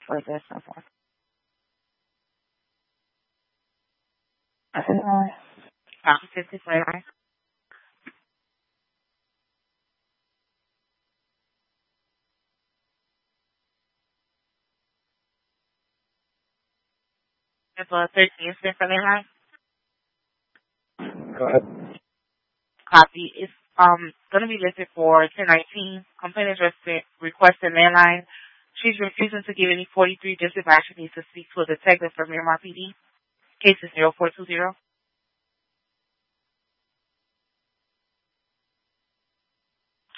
for this so far. I don't know. 5029. It's 13 Smith for line. Go ahead. Copy. It's going to be listed for 1019. Complaint address requested landline. She's refusing to give any 43 district action needs to speak to a detective from Miramar PD. Case is 0420.